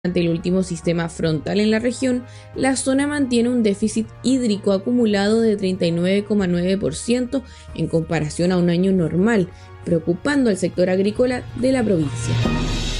Ante el último sistema frontal en la región, la zona mantiene un déficit hídrico acumulado de 39,9% en comparación a un año normal, preocupando al sector agrícola de la provincia.